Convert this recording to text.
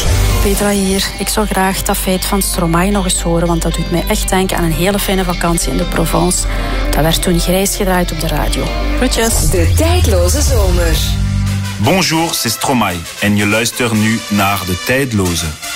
Tijdloze. Petra hier. Ik zou graag dat feit van Stromae nog eens horen, want dat doet mij echt denken aan een hele fijne vakantie in de Provence. Dat werd toen grijs gedraaid op de radio. Groetjes. De Tijdloze Zomer. Bonjour, c'est Stromae en je luistert nu naar De Tijdloze.